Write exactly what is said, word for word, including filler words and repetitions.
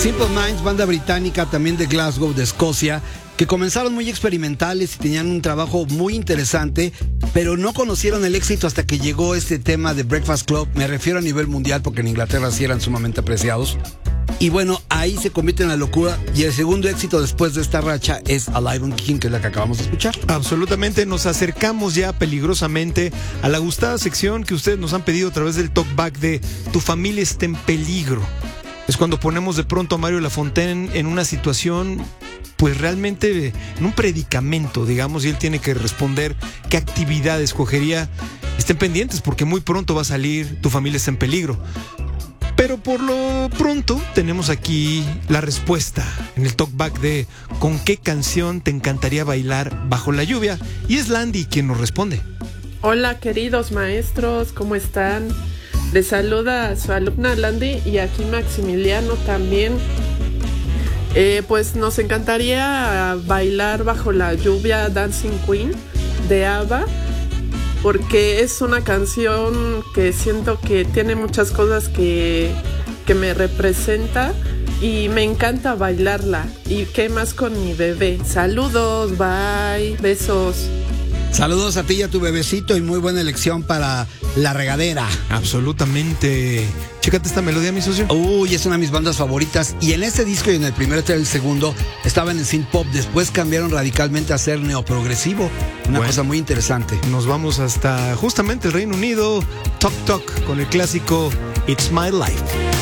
Simple Minds, banda británica también de Glasgow, de Escocia, que comenzaron muy experimentales y tenían un trabajo muy interesante, pero no conocieron el éxito hasta que llegó este tema de Breakfast Club. Me refiero a nivel mundial porque en Inglaterra sí eran sumamente apreciados. Y bueno, ahí se convierte en la locura. Y el segundo éxito después de esta racha es Alive and Kicking, que es la que acabamos de escuchar. Absolutamente, nos acercamos ya peligrosamente a la gustada sección que ustedes nos han pedido a través del talkback de Tu familia está en peligro. Es cuando ponemos de pronto a Mario Lafontaine en una situación, pues realmente en un predicamento, digamos, y él tiene que responder qué actividad escogería. Estén pendientes porque muy pronto va a salir Tu familia está en peligro. Pero por lo pronto tenemos aquí la respuesta en el talkback de ¿con qué canción te encantaría bailar bajo la lluvia? Y es Landy quien nos responde. Hola queridos maestros, ¿cómo están? Les saluda su alumna Landy y aquí Maximiliano también. Eh, pues nos encantaría bailar bajo la lluvia Dancing Queen de ABBA, porque es una canción que siento que tiene muchas cosas que, que me representa y me encanta bailarla. Y qué más con mi bebé. Saludos, bye, besos. Saludos a ti y a tu bebecito y muy buena elección para La Regadera. Absolutamente. Chécate esta melodía, mi socio. Uy, es una de mis bandas favoritas. Y en este disco y en el primero y el segundo estaban en synth pop. Después cambiaron radicalmente a ser neoprogresivo. Una bueno, cosa muy interesante. Nos vamos hasta justamente el Reino Unido. Tok Tok con el clásico It's My Life.